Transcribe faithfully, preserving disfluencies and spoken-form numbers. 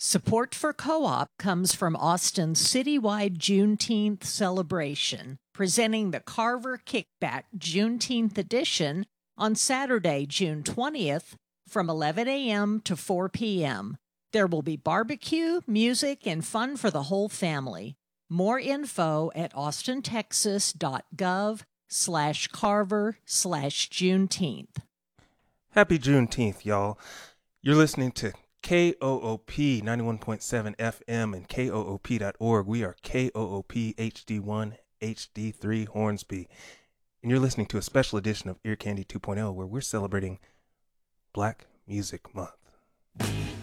Support for Co-op comes from Austin's citywide Juneteenth celebration, presenting the Carver Kickback Juneteenth edition on Saturday, June twentieth, from eleven a.m. to four p.m. There will be barbecue, music, and fun for the whole family. More info at austintexas.gov slash Carver slash Juneteenth. Happy Juneteenth, y'all. You're listening to K O O P ninety-one point seven F M and K O O P dot org. We are K O O P H D one H D three Hornsby. And you're listening to a special edition of Ear Candy two point oh where we're celebrating Black Music Month.